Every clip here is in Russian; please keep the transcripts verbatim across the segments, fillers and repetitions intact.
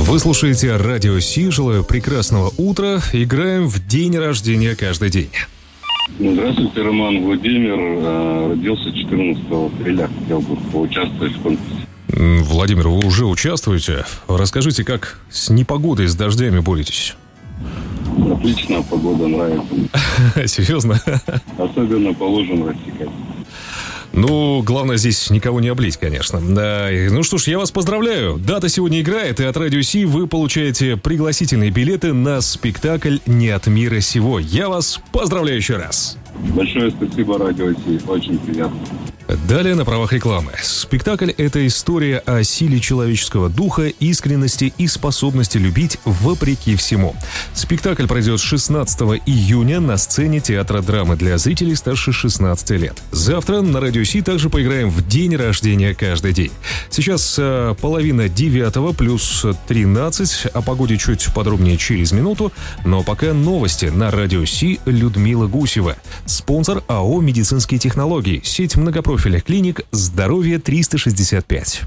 Вы слушаете Радио Си. Желаю прекрасного утра. Играем в день рождения каждый день. Здравствуйте, Роман. Владимир родился четырнадцатого апреля. Хотел бы поучаствовать в конкурсе. Владимир, вы уже участвуете? Расскажите, как с непогодой, с дождями боретесь? Отлично, погода нравится. Серьезно? Особенно по лужам рассекать. Ну, главное здесь никого не облить, конечно. Да, ну что ж, я вас поздравляю. Дата сегодня играет, и от Радио Си вы получаете пригласительные билеты на спектакль «Не от мира сего». Я вас поздравляю еще раз. Большое спасибо, Радио Си. Очень приятно. Далее на правах рекламы. Спектакль – это история о силе человеческого духа, искренности и способности любить вопреки всему. Спектакль пройдет шестнадцатого июня на сцене Театра драмы для зрителей старше шестнадцати лет. Завтра на Радио Си также поиграем в день рождения каждый день. Сейчас а, половина девятого плюс тринадцать. О погоде чуть подробнее через минуту. Но пока новости на Радио Си. Людмила Гусева. Спонсор АО «Медицинские технологии». Сеть многопрофильных клиник «Здоровье триста шестьдесят пять».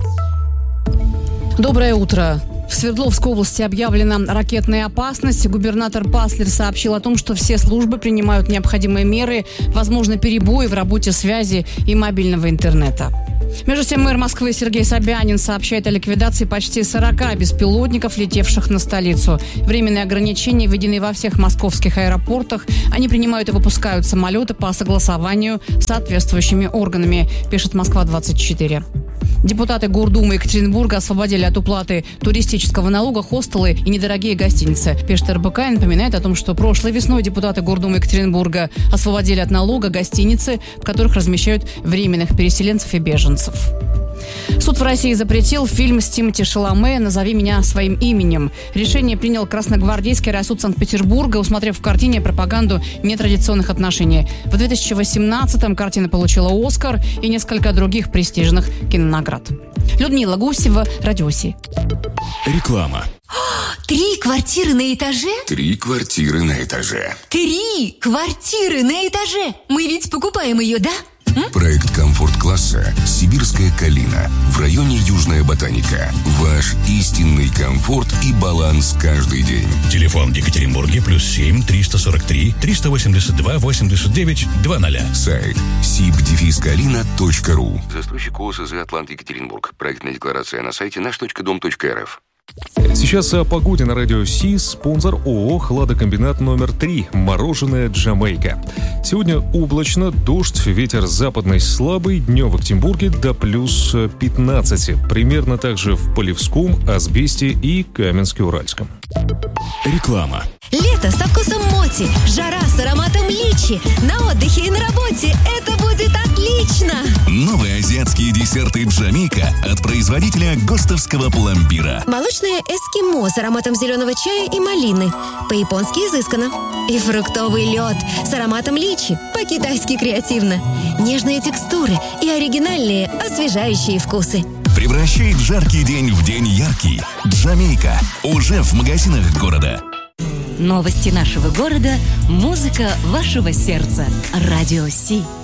Доброе утро. В Свердловской области объявлена ракетная опасность. Губернатор Паслер сообщил о том, что все службы принимают необходимые меры, возможны перебои в работе связи и мобильного интернета. Между тем, мэр Москвы Сергей Собянин сообщает о ликвидации почти сорока беспилотников, летевших на столицу. Временные ограничения введены во всех московских аэропортах. Они принимают и выпускают самолеты по согласованию с соответствующими органами, пишет Москва двадцать четыре. Депутаты Гордумы Екатеринбурга освободили от уплаты туристического налога хостелы и недорогие гостиницы. Пишет РБК и напоминает о том, что прошлой весной депутаты Гордумы Екатеринбурга освободили от налога гостиницы, в которых размещают временных переселенцев и беженцев. Суд в России запретил фильм с Тимоти Шаломе «Назови меня своим именем». Решение принял Красногвардейский райсуд Санкт-Петербурга, усмотрев в картине пропаганду нетрадиционных отношений. В две тысячи восемнадцатом картина получила «Оскар» и несколько других престижных кинонаград. Людмила Гусева, Радио Си. Реклама. Три квартиры на этаже? Три квартиры на этаже. Три квартиры на этаже! Мы ведь покупаем ее, да? Проект комфорт-класса «Сибирская калина» в районе Южная Ботаника. Ваш истинный комфорт и баланс каждый день. Телефон в Екатеринбурге плюс семь триста сорок три триста восемьдесят два восемьдесят девять двадцать. Сайт сиб-калина точка ру. Застройщик ОСЗ «Атлант Екатеринбург». Проектная декларация на сайте наш точка дом точка эр эф. Сейчас о погоде на Радио Си. Спонсор ООО «Хладокомбинат номер три». Мороженое «Джамайка». Сегодня облачно, дождь, ветер западный слабый. Днем в Екатеринбурге до плюс пятнадцати. Примерно также в Полевском, Асбесте и Каменске-Уральском. Реклама. Лето со вкусом моти, жара с ароматом личи. На отдыхе и на работе это будет отлично! Новые азиатские десерты «Джамайка» от производителя ГОСТовского пломбира. Молочное эскимо с ароматом зеленого чая и малины. По-японски изысканно. И фруктовый лед с ароматом личи. По-китайски креативно. Нежные текстуры и оригинальные освежающие вкусы. Превращает жаркий день в день яркий. «Джамайка» уже в магазинах города. Новости нашего города, музыка вашего сердца. Радио Си.